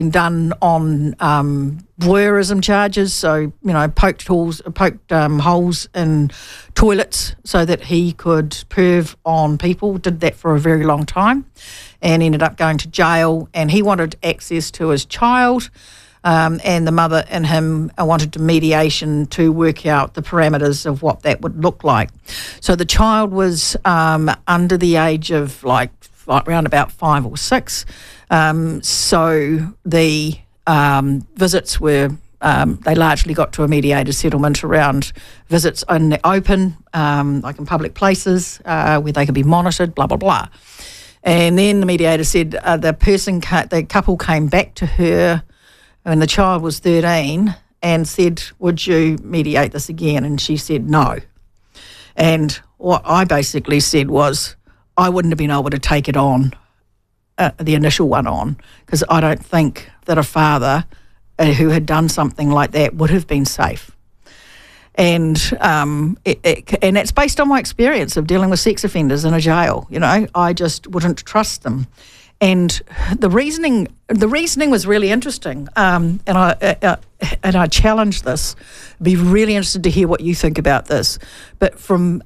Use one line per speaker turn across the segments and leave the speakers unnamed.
done on voyeurism charges, so poked holes in toilets so that he could perv on people. Did that for a very long time, and ended up going to jail. And he wanted access to his child, and the mother and him wanted mediation to work out the parameters of what that would look like. So the child was under the age of like around about 5 or 6. So the visits were, they largely got to a mediated settlement around visits in the open, like in public places, where they could be monitored, blah, blah, blah. And then the mediator said the couple came back to her when the child was 13 and said, would you mediate this again? And she said no. And what I basically said was, I wouldn't have been able to take it on, the initial one on, because I don't think that a father who had done something like that would have been safe. And and it's based on my experience of dealing with sex offenders in a jail. I just wouldn't trust them. And the reasoning was really interesting. And I challenged this. I'd be really interested to hear what you think about this. But from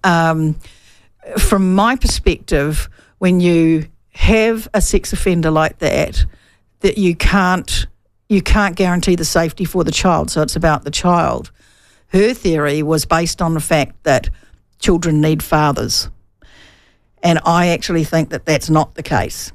my perspective, when you have a sex offender like that you can't guarantee the safety for the child, so it's about the child. Her theory was based on the fact that children need fathers, and I actually think that that's not the case,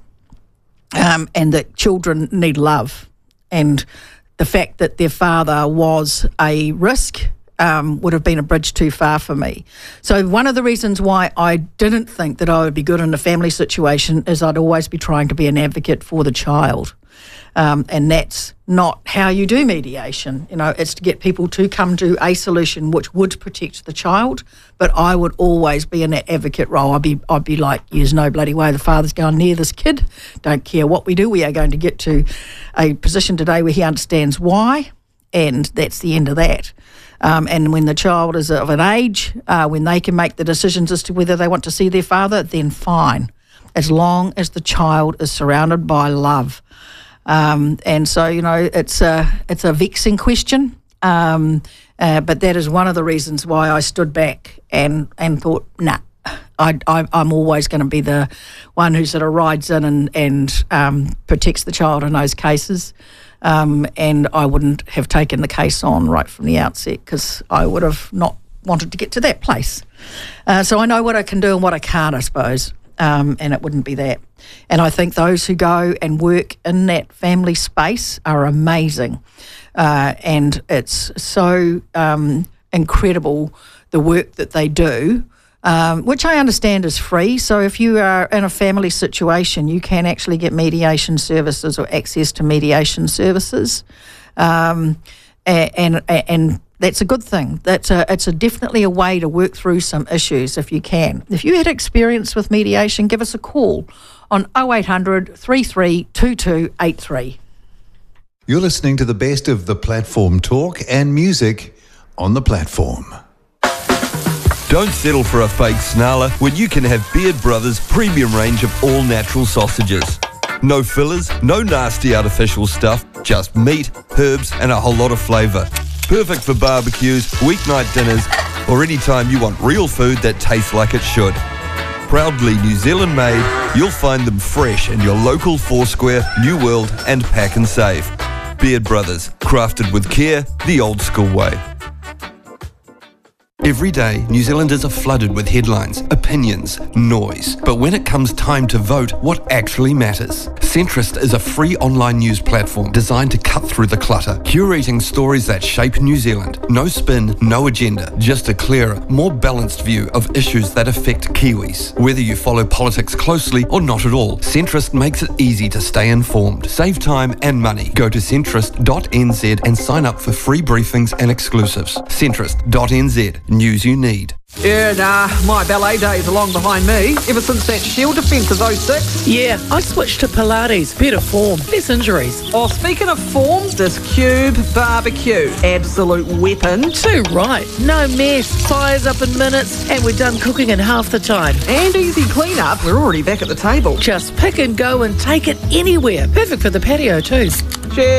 and that children need love, and the fact that their father was a risk would have been a bridge too far for me. So one of the reasons why I didn't think that I would be good in a family situation is I'd always be trying to be an advocate for the child. And that's not how you do mediation. It's to get people to come to a solution which would protect the child, but I would always be in that advocate role. I'd be like, there's no bloody way the father's going near this kid. Don't care what we do, we are going to get to a position today where he understands why, and that's the end of that. And when the child is of an age, when they can make the decisions as to whether they want to see their father, then fine, as long as the child is surrounded by love. And so, it's a vexing question, but that is one of the reasons why I stood back and thought, nah, I'm always going to be the one who sort of rides in and protects the child in those cases. And I wouldn't have taken the case on right from the outset because I would have not wanted to get to that place. So I know what I can do and what I can't, I suppose, and it wouldn't be that. And I think those who go and work in that family space are amazing. And it's so incredible, the work that they do, which I understand is free. So if you are in a family situation, you can actually get mediation services or access to mediation services, and that's a good thing. It's definitely a way to work through some issues if you can. If you had experience with mediation, give us a call on 0800 3322 83.
You're listening to the best of the platform talk and music on the platform.
Don't settle for a fake snarler when you can have Beard Brothers' premium range of all-natural sausages. No fillers, no nasty artificial stuff, just meat, herbs and a whole lot of flavour. Perfect for barbecues, weeknight dinners, or any time you want real food that tastes like it should. Proudly New Zealand made, you'll find them fresh in your local Foursquare, New World and Pack and Save. Beard Brothers, crafted with care, the old school way. Every day, New Zealanders are flooded with headlines, opinions, noise. But when it comes time to vote, what actually matters? Centrist is a free online news platform designed to cut through the clutter, curating stories that shape New Zealand. No spin, no agenda, just a clearer, more balanced view of issues that affect Kiwis. Whether you follow politics closely or not at all, Centrist makes it easy to stay informed, save time and money. Go to centrist.nz and sign up for free briefings and exclusives. Centrist.nz. news you need.
Yeah, nah, my ballet days are long behind me. Ever since that Shield defence of 06.
Yeah, I switched to Pilates. Better form, less injuries.
Oh, speaking of form, this Cube barbecue. Absolute weapon.
Too right. No mess. Fires up in minutes, and we're done cooking in half the time.
And easy clean-up. We're already back at the table.
Just pick and go and take it anywhere. Perfect for the patio too.
Cheers.